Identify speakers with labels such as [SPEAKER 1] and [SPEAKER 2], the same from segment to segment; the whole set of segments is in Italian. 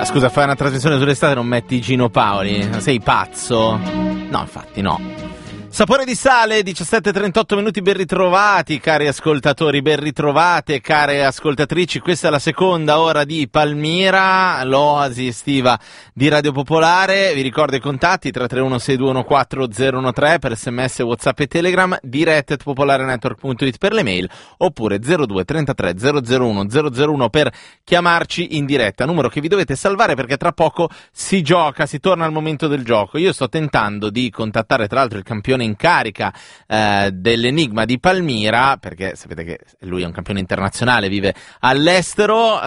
[SPEAKER 1] scusa, fai una trasmissione sull'estate e non metti Gino Paoli? Sei pazzo? No, infatti no. Sapore di sale, 17:38 minuti, ben ritrovati cari ascoltatori, ben ritrovate care ascoltatrici. Questa è la seconda ora di Palmira, l'oasi estiva di Radio Popolare. Vi ricordo i contatti: 331-6214-013 per sms, whatsapp e telegram, direct@popolarenetwork.it per le mail, oppure 02 33 001 001 per chiamarci in diretta, numero che vi dovete salvare perché tra poco si gioca, si torna al momento del gioco. Io sto tentando di contattare tra l'altro il campione in carica dell'Enigma di Palmira, perché sapete che lui è un campione internazionale, vive all'estero.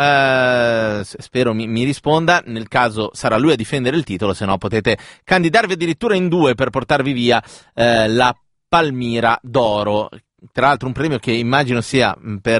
[SPEAKER 1] Spero mi risponda. Nel caso sarà lui a difendere il titolo, se no potete candidarvi addirittura in due per portarvi via la Palmira d'oro. Tra l'altro un premio che immagino sia,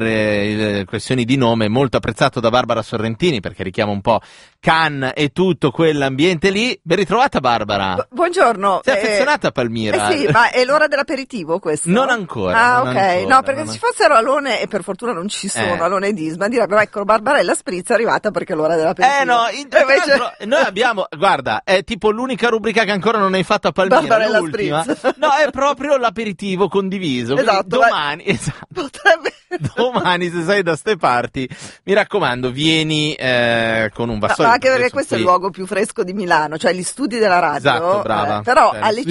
[SPEAKER 1] per questioni di nome, molto apprezzato da Barbara Sorrentini, perché richiama un po' Cannes e tutto quell'ambiente lì. Ben ritrovata Barbara.
[SPEAKER 2] Buongiorno.
[SPEAKER 1] Sei affezionata a Palmira?
[SPEAKER 2] Sì, ma è l'ora dell'aperitivo questo?
[SPEAKER 1] Non ancora.
[SPEAKER 2] Ah,
[SPEAKER 1] non
[SPEAKER 2] ok.
[SPEAKER 1] ancora,
[SPEAKER 2] no, perché se ci fossero Alone, e per fortuna non ci sono, Alone e Disma, direbbero ecco Barbarella Spritz è arrivata perché è l'ora dell'aperitivo.
[SPEAKER 1] No, noi abbiamo, guarda, è tipo l'unica rubrica che ancora non hai fatto a Palmira,
[SPEAKER 2] Barbarella
[SPEAKER 1] l'ultima.
[SPEAKER 2] Spritz.
[SPEAKER 1] No, è proprio l'aperitivo condiviso.
[SPEAKER 2] Esatto.
[SPEAKER 1] Domani,
[SPEAKER 2] Potrebbe...
[SPEAKER 1] domani se sei da ste parti, mi raccomando, vieni con un vassoio.
[SPEAKER 2] Ma anche perché questo è il luogo più fresco di Milano, cioè gli studi della radio.
[SPEAKER 1] Esatto, brava.
[SPEAKER 2] Però alle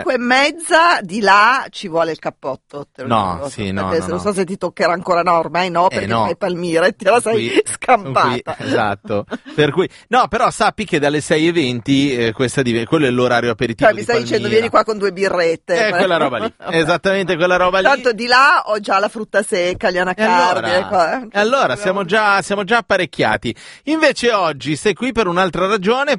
[SPEAKER 2] 5:30 di là ci vuole il cappotto.
[SPEAKER 1] No, sì, no.
[SPEAKER 2] Non so se ti toccherà ancora, no, ormai no, perché fai Palmira e te la sei scampata.
[SPEAKER 1] Esatto. Per cui, no, però sappi che dalle 6:20 quello è l'orario aperitivo.
[SPEAKER 2] Cioè, mi stai dicendo vieni qua con 2 birrette.
[SPEAKER 1] Quella roba lì. Esattamente quella roba lì.
[SPEAKER 2] Tanto di là ho già la frutta secca, gli anacardi.
[SPEAKER 1] Allora siamo già apparecchiati. Invece oggi sei qui per un'altra ragione,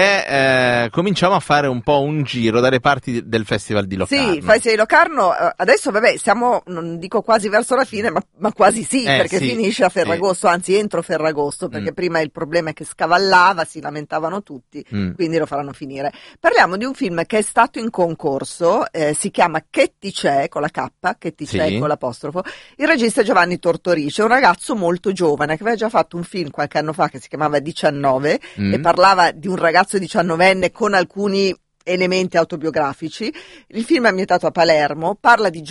[SPEAKER 1] perché cominciamo a fare un po' un giro dalle parti del Festival di Locarno.
[SPEAKER 2] Sì, Festival di Locarno, adesso vabbè siamo, non dico quasi verso la fine, ma quasi sì, perché finisce a Ferragosto, anzi entro Ferragosto, perché prima il problema è che scavallava, si lamentavano tutti, quindi lo faranno finire. Parliamo di un film che è stato in concorso, si chiama Che ti c'è, con la K, Che ti c'è con l'apostrofo. Il regista è Giovanni Tortorici, è un ragazzo molto giovane che aveva già fatto un film qualche anno fa che si chiamava 19 e parlava di un ragazzo 19enne con alcuni elementi autobiografici. Il film è ambientato a Palermo, parla di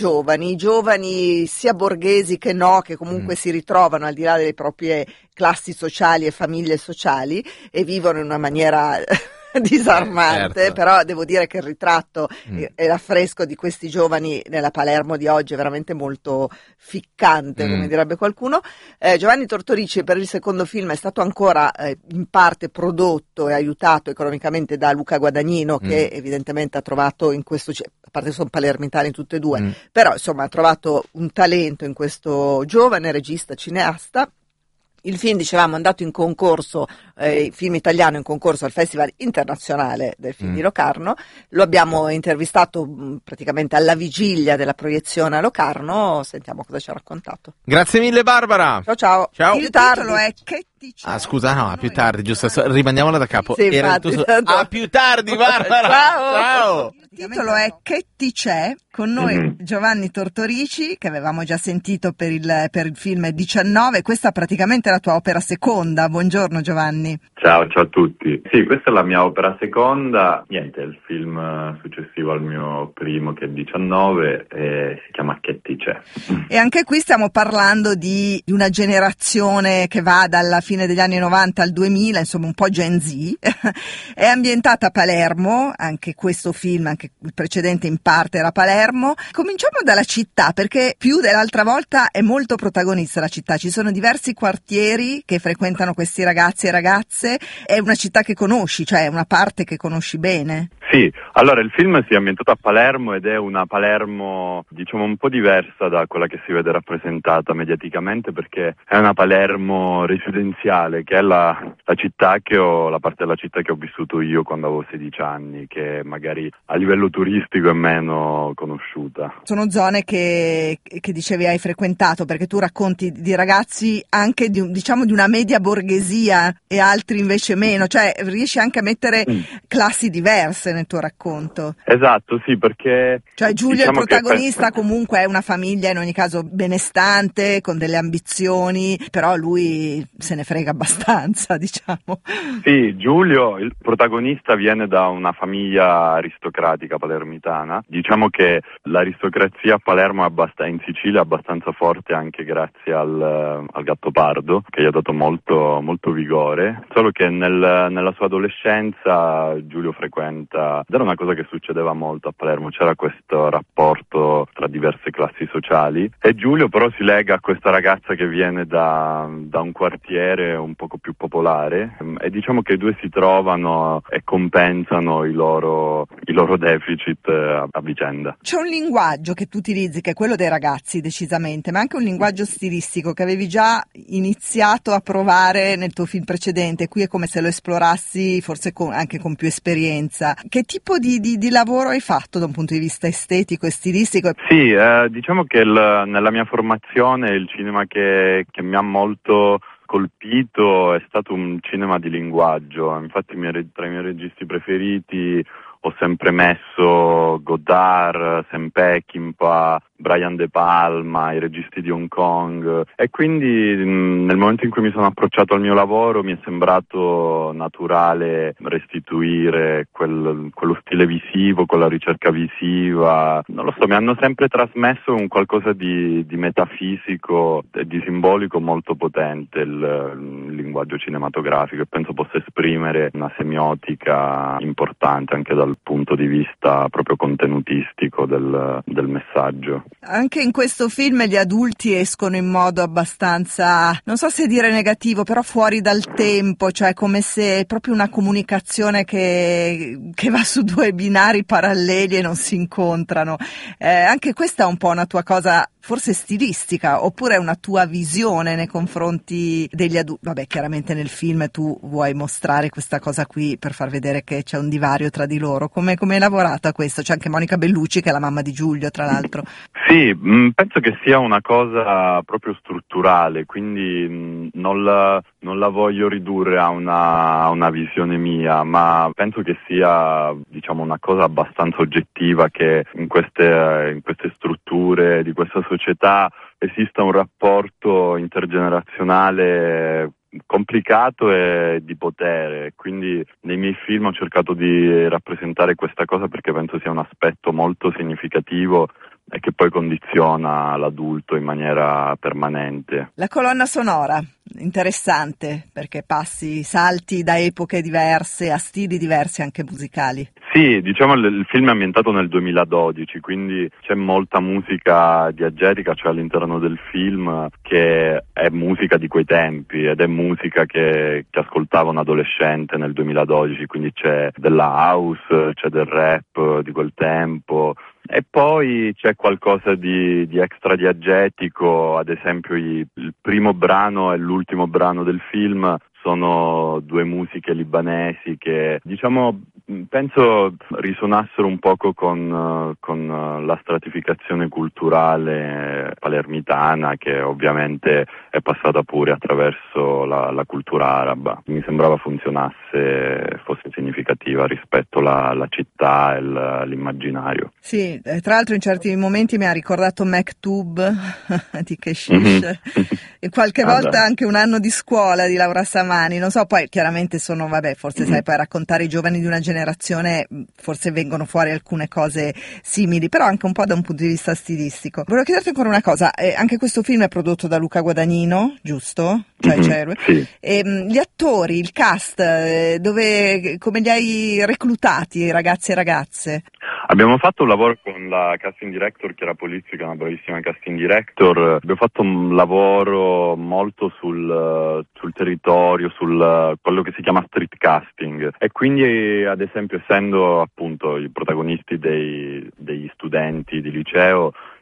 [SPEAKER 2] giovani sia borghesi che no, che comunque si ritrovano al di là delle proprie classi sociali e famiglie sociali e vivono in una maniera disarmante,
[SPEAKER 1] certo.
[SPEAKER 2] Però devo dire che il ritratto e l'affresco di questi giovani nella Palermo di oggi è veramente molto ficcante, come direbbe qualcuno. Giovanni Tortorici per il secondo film è stato ancora in parte prodotto e aiutato economicamente da Luca Guadagnino, che evidentemente ha trovato in questo, a parte che sono palermitani tutte e due, però insomma ha trovato un talento in questo giovane regista cineasta. Il film, dicevamo, è andato in concorso, il film italiano in concorso al Festival Internazionale del Film di Locarno. Lo abbiamo intervistato praticamente alla vigilia della proiezione a Locarno. Sentiamo cosa ci ha raccontato.
[SPEAKER 1] Grazie mille Barbara.
[SPEAKER 2] Ciao.
[SPEAKER 3] Il titolo è Che ti c'è.
[SPEAKER 1] Scusa, no, a più tardi, giusto, rimandiamola da capo.
[SPEAKER 2] Sì, infatti,
[SPEAKER 1] A più tardi Barbara. Ciao.
[SPEAKER 3] Il titolo è Che ti c'è, con noi Giovanni Tortorici, che avevamo già sentito per il film 19. Questa praticamente è la tua opera seconda. Buongiorno Giovanni.
[SPEAKER 4] Ciao a tutti. Sì, questa è la mia opera seconda. Niente, è il film successivo al mio primo, che è 19, e si chiama Che ti c'è.
[SPEAKER 3] E anche qui stiamo parlando di una generazione che va dalla fine degli anni 90 al 2000, insomma un po' Gen Z. È ambientata a Palermo, anche questo film, anche il precedente in parte era Palermo. Cominciamo dalla città, perché più dell'altra volta è molto protagonista la città. Ci sono diversi quartieri che frequentano questi ragazzi e ragazze. È una città che conosci, cioè è una parte che conosci bene.
[SPEAKER 4] Sì, allora il film si è ambientato a Palermo ed è una Palermo, diciamo, un po' diversa da quella che si vede rappresentata mediaticamente, perché è una Palermo residenziale, che è la città la parte della città che ho vissuto io quando avevo 16 anni, che magari a livello turistico è meno conosciuta.
[SPEAKER 3] Sono zone che dicevi hai frequentato, perché tu racconti di ragazzi anche di una media borghesia e altri invece meno, cioè riesci anche a mettere classi diverse nel nel tuo racconto.
[SPEAKER 4] Esatto, sì, perché...
[SPEAKER 3] Cioè Giulio, il protagonista, comunque è una famiglia in ogni caso benestante, con delle ambizioni, però lui se ne frega abbastanza, diciamo.
[SPEAKER 4] Sì, Giulio, il protagonista, viene da una famiglia aristocratica palermitana. Diciamo che l'aristocrazia a Palermo in Sicilia è abbastanza forte anche grazie al Gattopardo, che gli ha dato molto, molto vigore, solo che nella sua adolescenza Giulio frequenta, ed era una cosa che succedeva molto a Palermo, c'era questo rapporto tra diverse classi sociali, e Giulio però si lega a questa ragazza che viene da un quartiere un poco più popolare, e diciamo che i due si trovano e compensano i loro deficit a vicenda.
[SPEAKER 3] C'è un linguaggio che tu utilizzi, che è quello dei ragazzi decisamente, ma anche un linguaggio stilistico che avevi già iniziato a provare nel tuo film precedente. Qui è come se lo esplorassi forse anche con più esperienza. Che tipo di lavoro hai fatto da un punto di vista estetico e stilistico?
[SPEAKER 4] Sì, diciamo che nella mia formazione il cinema che mi ha molto colpito è stato un cinema di linguaggio. Infatti tra i miei registi preferiti ho sempre messo Godard, Sam Peckinpah, Brian De Palma, i registi di Hong Kong, e quindi nel momento in cui mi sono approcciato al mio lavoro mi è sembrato naturale restituire quello stile visivo, quella ricerca visiva. Non lo so, mi hanno sempre trasmesso un qualcosa di metafisico e di simbolico molto potente il linguaggio cinematografico, e penso possa esprimere una semiotica importante anche dal punto di vista proprio contenutistico del messaggio.
[SPEAKER 3] Anche in questo film gli adulti escono in modo abbastanza, non so se dire negativo, però fuori dal tempo, cioè come se è proprio una comunicazione che va su due binari paralleli e non si incontrano. Anche questa è un po' una tua cosa forse stilistica, oppure è una tua visione nei confronti degli adulti? Vabbè, chiaramente nel film tu vuoi mostrare questa cosa qui per far vedere che c'è un divario tra di loro. Come hai lavorato a questo? C'è anche Monica Bellucci, che è la mamma di Giulio, tra l'altro.
[SPEAKER 4] Sì, penso che sia una cosa proprio strutturale, quindi non la voglio ridurre a una visione mia, ma penso che sia, diciamo, una cosa abbastanza oggettiva, che in queste strutture di questa società esista un rapporto intergenerazionale complicato e di potere. Quindi nei miei film ho cercato di rappresentare questa cosa, perché penso sia un aspetto molto significativo e che poi condiziona l'adulto in maniera permanente.
[SPEAKER 3] La colonna sonora, interessante, perché salti da epoche diverse a stili diversi anche musicali.
[SPEAKER 4] Sì, diciamo il film è ambientato nel 2012, quindi c'è molta musica diegetica, cioè all'interno del film, che è musica di quei tempi, ed è musica che ascoltava un adolescente nel 2012, quindi c'è della house, c'è del rap di quel tempo. E poi c'è qualcosa di extra diegetico, ad esempio il primo brano e l'ultimo brano del film sono due musiche libanesi che, diciamo, penso risuonassero un poco con la stratificazione culturale palermitana, che ovviamente è passata pure attraverso la cultura araba. Mi sembrava funzionasse, fosse significativa rispetto alla città e l'immaginario.
[SPEAKER 3] Sì, tra l'altro in certi momenti mi ha ricordato Mektoub di Keshish, e qualche volta anche Un anno di scuola di Laura Samani. Non so, poi chiaramente sono, forse sai, poi raccontare i giovani di una generazione, forse vengono fuori alcune cose simili, però anche un po' da un punto di vista stilistico. Volevo chiederti ancora una cosa, anche questo film è prodotto da Luca Guadagnino, giusto? Cioè,
[SPEAKER 4] sì.
[SPEAKER 3] Gli attori, il cast, come li hai reclutati, ragazzi e ragazze?
[SPEAKER 4] Abbiamo fatto un lavoro con la casting director Chiara Polizzi, che è una bravissima casting director. Abbiamo fatto un lavoro molto sul territorio, sul quello che si chiama street casting, e quindi, ad esempio, essendo appunto i protagonisti degli studenti di liceo,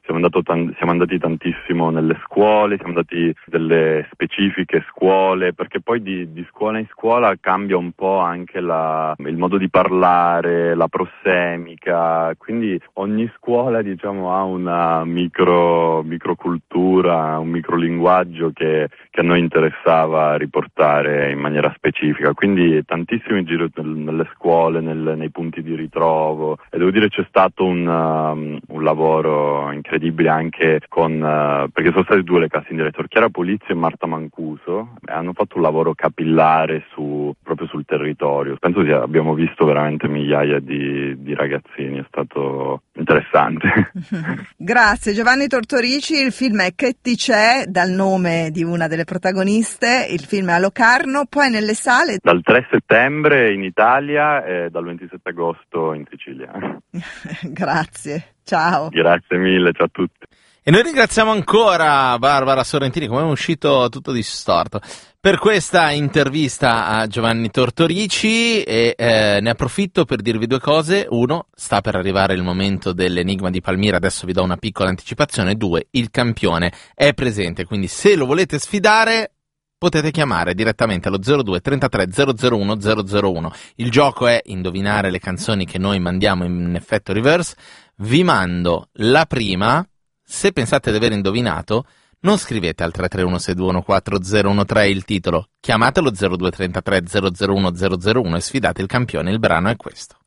[SPEAKER 4] siamo andati tantissimo nelle scuole, siamo andati delle specifiche scuole, perché poi di scuola in scuola cambia un po' anche il modo di parlare, la prossemica, quindi ogni scuola ha una microcultura, un microlinguaggio che a noi interessava riportare in maniera specifica, quindi tantissimi giri nelle scuole, nei punti di ritrovo, e devo dire c'è stato un lavoro incredibile anche perché sono stati 2 le casting director, Chiara Polizio e Marta Mancuso, e hanno fatto un lavoro capillare proprio sul territorio. Penso abbiamo visto veramente migliaia di ragazzini, è stato interessante.
[SPEAKER 3] Grazie Giovanni Tortorici, il film è Che ti c'è, dal nome di una delle protagoniste, il film è a Locarno, poi nelle sale
[SPEAKER 4] dal 3 settembre in Italia e dal 27 agosto in Sicilia.
[SPEAKER 3] Grazie, ciao.
[SPEAKER 4] Grazie mille, ciao a tutti.
[SPEAKER 1] E noi ringraziamo ancora Barbara Sorrentini, come è uscito tutto distorto, per questa intervista a Giovanni Tortorici, e ne approfitto per dirvi 2 cose. 1, sta per arrivare il momento dell'Enigma di Palmira, adesso vi do una piccola anticipazione. 2, il campione è presente, quindi se lo volete sfidare potete chiamare direttamente allo 02 33 001 001. Il gioco è indovinare le canzoni che noi mandiamo in effetto reverse. Vi mando la prima. Se pensate di aver indovinato, non scrivete al 331-621-4013 il titolo, chiamatelo 0233 001 001 e sfidate il campione. Il brano è questo.